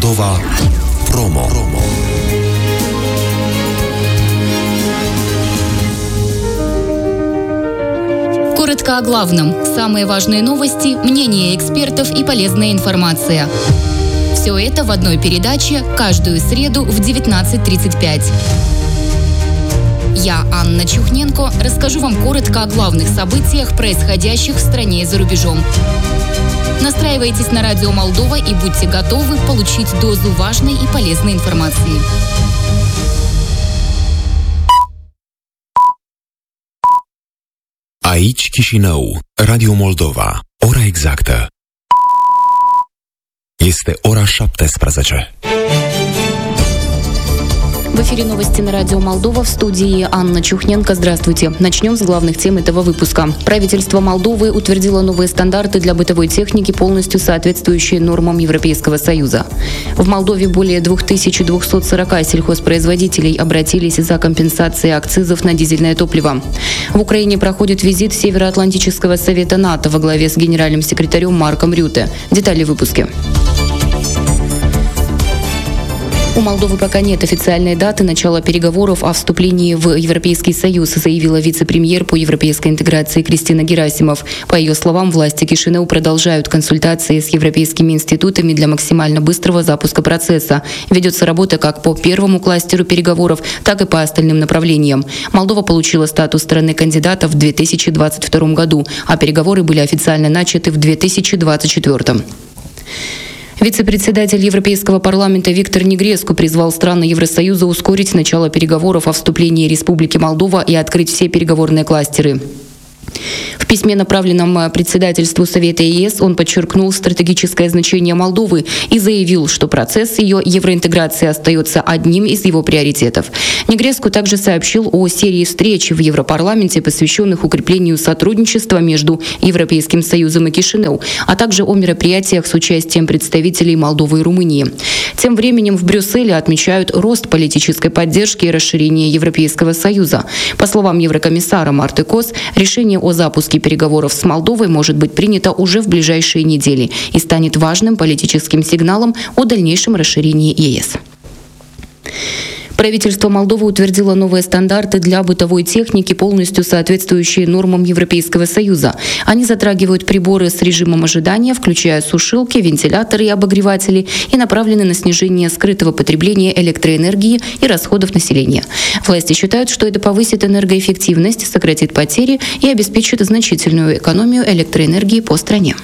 Moldova Promo. Коротко о главном. Самые важные новости, мнения экспертов и полезная информация. Все это в одной передаче каждую среду в 19:35. Я, Анна Чухненко, расскажу вам коротко о главных событиях, происходящих в стране и за рубежом. Настраивайтесь на радио Молдова и будьте готовы получить дозу важной и полезной информации. Aici Chișinău, Radio Moldova. Ora exactă este ora 17. В эфире новости на радио Молдова, в студии Анна Чухненко. Здравствуйте. Начнем с главных тем этого выпуска. Правительство Молдовы утвердило новые стандарты для бытовой техники, полностью соответствующие нормам Европейского Союза. В Молдове более 2240 сельхозпроизводителей обратились за компенсацией акцизов на дизельное топливо. В Украине проходит визит Североатлантического совета НАТО во главе с генеральным секретарем Марком Рюте. Детали в выпуске. У Молдовы пока нет официальной даты начала переговоров о вступлении в Европейский Союз, заявила вице-премьер по европейской интеграции Кристина Герасимов. По ее словам, власти Кишинеу продолжают консультации с европейскими институтами для максимально быстрого запуска процесса. Ведется работа как по первому кластеру переговоров, так и по остальным направлениям. Молдова получила статус страны-кандидата в 2022 году, а переговоры были официально начаты в 2024. Вице-председатель Европейского парламента Виктор Негреску призвал страны Евросоюза ускорить начало переговоров о вступлении Республики Молдова и открыть все переговорные кластеры. В письме, направленном председательству Совета ЕС, он подчеркнул стратегическое значение Молдовы и заявил, что процесс ее евроинтеграции остается одним из его приоритетов. Негреску также сообщил о серии встреч в Европарламенте, посвященных укреплению сотрудничества между Европейским Союзом и Кишинеу, а также о мероприятиях с участием представителей Молдовы и Румынии. Тем временем в Брюсселе отмечают рост политической поддержки и расширение Европейского Союза. По словам еврокомиссара Марты Кос, решение о запуске переговоров с Молдовой может быть принято уже в ближайшие недели и станет важным политическим сигналом о дальнейшем расширении ЕС. Правительство Молдовы утвердило новые стандарты для бытовой техники, полностью соответствующие нормам Европейского Союза. Они затрагивают приборы с режимом ожидания, включая сушилки, вентиляторы и обогреватели, и направлены на снижение скрытого потребления электроэнергии и расходов населения. Власти считают, что это повысит энергоэффективность, сократит потери и обеспечит значительную экономию электроэнергии по стране.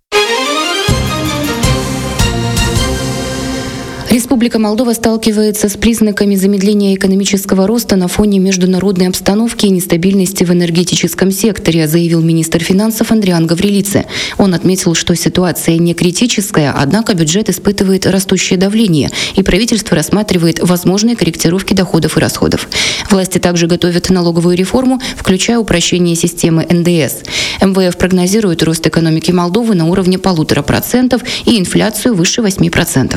Республика Молдова сталкивается с признаками замедления экономического роста на фоне международной обстановки и нестабильности в энергетическом секторе, заявил министр финансов Андриан Гаврилидзе. Он отметил, что ситуация не критическая, однако бюджет испытывает растущее давление, и правительство рассматривает возможные корректировки доходов и расходов. Власти также готовят налоговую реформу, включая упрощение системы НДС. МВФ прогнозирует рост экономики Молдовы на уровне 1,5% и инфляцию выше 8%.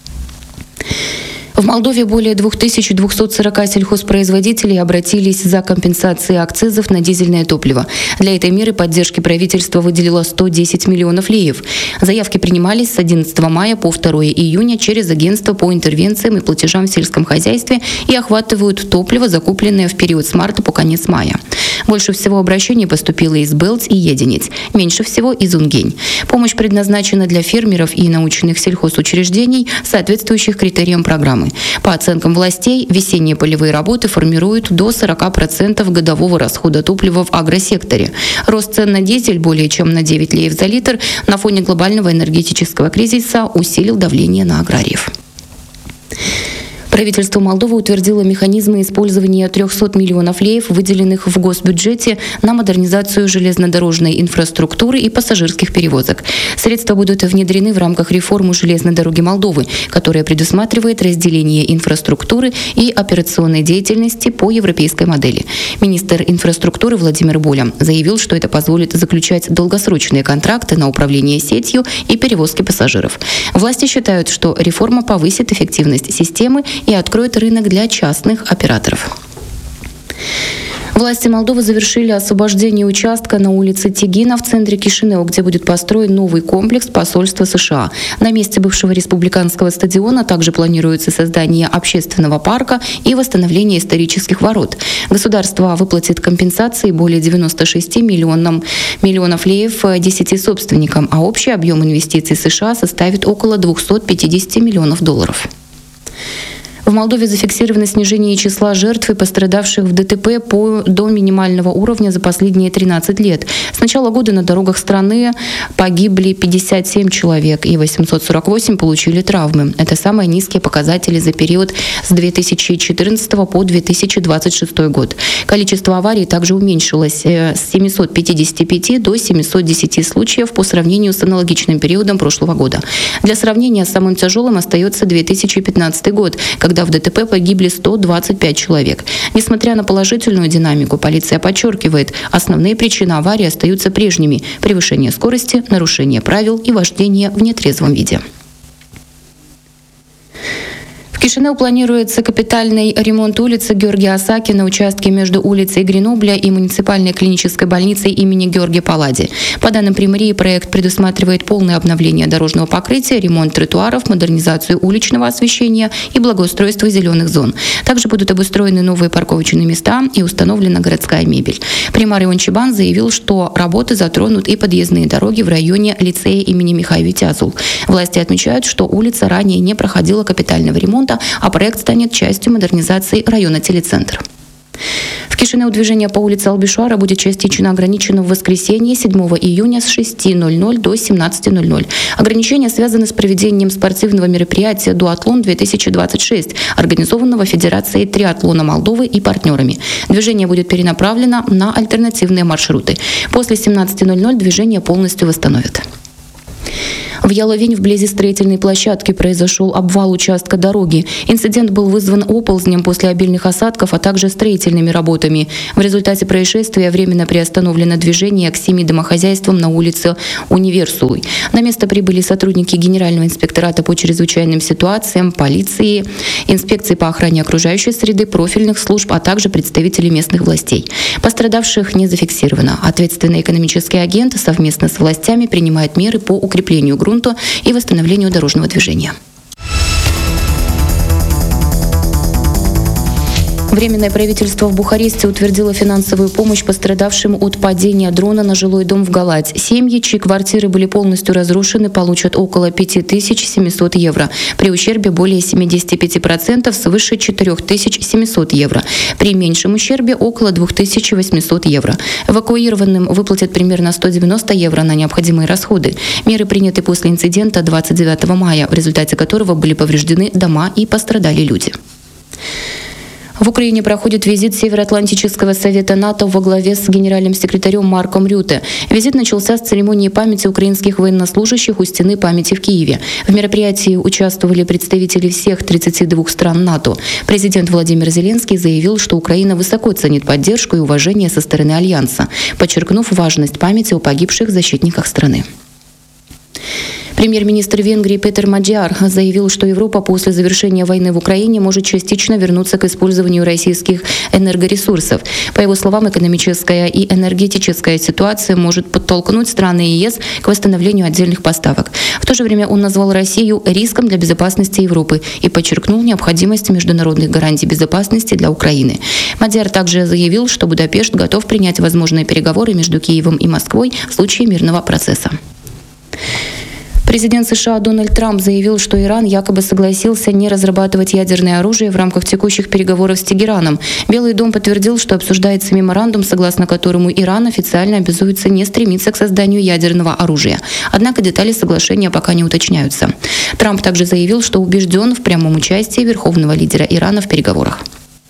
В Молдове более 2240 сельхозпроизводителей обратились за компенсацией акцизов на дизельное топливо. Для этой меры поддержки правительство выделило 110 миллионов леев. Заявки принимались с 11 мая по 2 июня через агентство по интервенциям и платежам в сельском хозяйстве и охватывают топливо, закупленное в период с марта по конец мая. Больше всего обращений поступило из Белц и Единиц, меньше всего из Унгень. Помощь предназначена для фермеров и научных сельхозучреждений, соответствующих критериям программы. По оценкам властей, весенние полевые работы формируют до 40% годового расхода топлива в агросекторе. Рост цен на дизель более чем на 9 леев за литр на фоне глобального энергетического кризиса усилил давление на аграриев. Правительство Молдовы утвердило механизмы использования 300 миллионов леев, выделенных в госбюджете на модернизацию железнодорожной инфраструктуры и пассажирских перевозок. Средства будут внедрены в рамках реформы железной дороги Молдовы, которая предусматривает разделение инфраструктуры и операционной деятельности по европейской модели. Министр инфраструктуры Владимир Боля заявил, что это позволит заключать долгосрочные контракты на управление сетью и перевозки пассажиров. Власти считают, что реформа повысит эффективность системы и откроет рынок для частных операторов. Власти Молдовы завершили освобождение участка на улице Тегина в центре Кишинева, где будет построен новый комплекс посольства США. На месте бывшего республиканского стадиона также планируется создание общественного парка и восстановление исторических ворот. Государство выплатит компенсации более 96 миллионов леев 10 собственникам, а общий объем инвестиций США составит около 250 миллионов долларов. В Молдове зафиксировано снижение числа жертв и пострадавших в ДТП до минимального уровня за последние 13 лет. С начала года на дорогах страны погибли 57 человек и 848 получили травмы. Это самые низкие показатели за период с 2014 по 2026 год. Количество аварий также уменьшилось с 755 до 710 случаев по сравнению с аналогичным периодом прошлого года. Для сравнения, самым тяжелым остается 2015 год, когда в ДТП погибли 125 человек. Несмотря на положительную динамику, полиция подчеркивает, основные причины аварии остаются прежними: превышение скорости, нарушение правил и вождение в нетрезвом виде. В Кишиневе планируется капитальный ремонт улицы Георгия Осаки на участке между улицей Гренобля и муниципальной клинической больницей имени Георгия Паллади. По данным Примарии, проект предусматривает полное обновление дорожного покрытия, ремонт тротуаров, модернизацию уличного освещения и благоустройство зеленых зон. Также будут обустроены новые парковочные места и установлена городская мебель. Примар Ион Чебан заявил, что работы затронут и подъездные дороги в районе лицея имени Михаила Витязул. Власти отмечают, что улица ранее не проходила капитального ремонта, а проект станет частью модернизации района Телецентр. В Кишиневе движение по улице Албишуара будет частично ограничено в воскресенье 7 июня с 6:00 до 17:00. Ограничения связаны с проведением спортивного мероприятия «Дуатлон-2026», организованного Федерацией триатлона Молдовы и партнерами. Движение будет перенаправлено на альтернативные маршруты. После 17:00 движение полностью восстановят. В Яловень вблизи строительной площадки произошел обвал участка дороги. Инцидент был вызван оползнем после обильных осадков, а также строительными работами. В результате происшествия временно приостановлено движение к 7 домохозяйствам на улице Универсулы. На место прибыли сотрудники Генерального инспектората по чрезвычайным ситуациям, полиции, инспекции по охране окружающей среды, профильных служб, а также представители местных властей. Пострадавших не зафиксировано. Ответственный экономический агент совместно с властями принимает меры по укреплению грунта и восстановлению дорожного движения. Временное правительство в Бухаресте утвердило финансовую помощь пострадавшим от падения дрона на жилой дом в Галать. Семьи, чьи квартиры были полностью разрушены, получат около 5700 евро. При ущербе более 75% свыше 4700 евро. При меньшем ущербе около 2800 евро. Эвакуированным выплатят примерно 190 евро на необходимые расходы. Меры приняты после инцидента 29 мая, в результате которого были повреждены дома и пострадали люди. В Украине проходит визит Североатлантического совета НАТО во главе с генеральным секретарем Марком Рюте. Визит начался с церемонии памяти украинских военнослужащих у Стены памяти в Киеве. В мероприятии участвовали представители всех 32 стран НАТО. Президент Владимир Зеленский заявил, что Украина высоко ценит поддержку и уважение со стороны Альянса, подчеркнув важность памяти о погибших защитниках страны. Премьер-министр Венгрии Петер Мадиар заявил, что Европа после завершения войны в Украине может частично вернуться к использованию российских энергоресурсов. По его словам, экономическая и энергетическая ситуация может подтолкнуть страны ЕС к восстановлению отдельных поставок. В то же время он назвал Россию риском для безопасности Европы и подчеркнул необходимость международных гарантий безопасности для Украины. Мадиар также заявил, что Будапешт готов принять возможные переговоры между Киевом и Москвой в случае мирного процесса. Президент США Дональд Трамп заявил, что Иран якобы согласился не разрабатывать ядерное оружие в рамках текущих переговоров с Тегераном. Белый дом подтвердил, что обсуждается меморандум, согласно которому Иран официально обязуется не стремиться к созданию ядерного оружия. Однако детали соглашения пока не уточняются. Трамп также заявил, что убежден в прямом участии верховного лидера Ирана в переговорах.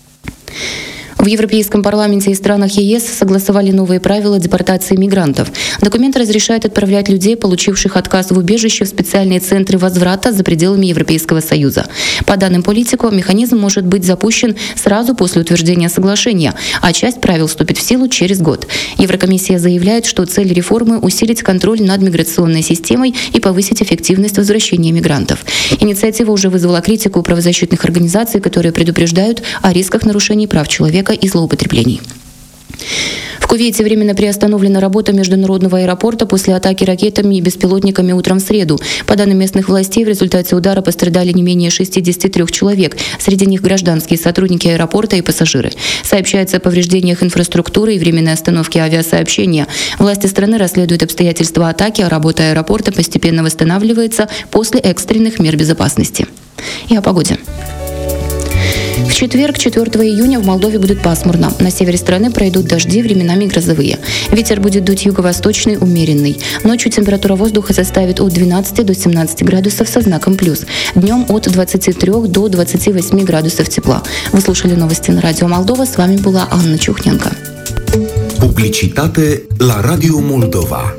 В Европейском парламенте и странах ЕС согласовали новые правила депортации мигрантов. Документ разрешает отправлять людей, получивших отказ в убежище, в специальные центры возврата за пределами Европейского Союза. По данным политику, механизм может быть запущен сразу после утверждения соглашения, а часть правил вступит в силу через год. Еврокомиссия заявляет, что цель реформы – усилить контроль над миграционной системой и повысить эффективность возвращения мигрантов. Инициатива уже вызвала критику правозащитных организаций, которые предупреждают о рисках нарушений прав человека и злоупотреблений. В Кувейте временно приостановлена работа международного аэропорта после атаки ракетами и беспилотниками утром в среду. По данным местных властей, в результате удара пострадали не менее 63 человек. Среди них гражданские сотрудники аэропорта и пассажиры. Сообщается о повреждениях инфраструктуры и временной остановке авиасообщения. Власти страны расследуют обстоятельства атаки, а работа аэропорта постепенно восстанавливается после экстренных мер безопасности. И о погоде. В четверг, 4 июня, в Молдове будет пасмурно. На севере страны пройдут дожди, временами грозовые. Ветер будет дуть юго-восточный, умеренный. Ночью температура воздуха составит от 12 до 17 градусов со знаком плюс. Днем от 23 до 28 градусов тепла. Вы слушали новости на Радио Молдова. С вами была Анна Чухненко. Publicitate la Radio Moldova.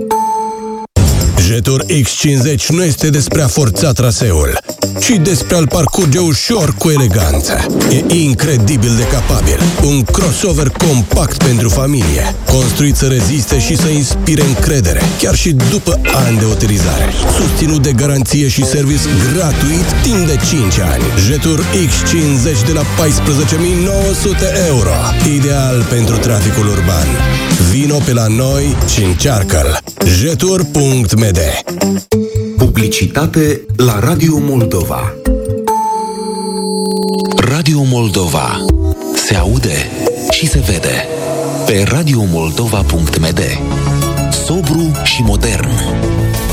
Jetur X50 nu este despre a forța traseul, ci despre a-l parcurge ușor cu eleganță. E incredibil de capabil. Un crossover compact pentru familie, construit să reziste și să inspire încredere, chiar și după ani de utilizare. Susținut de garanție și service gratuit timp de 5 ani. Jetur X50 de la 14.900 euro. Ideal pentru traficul urban. Vino pe la noi și încearcă-l. Jetur.md. Publicitate la Radio Moldova. Radio Moldova. Se aude și se vede pe radiomoldova.md. Sobru și modern.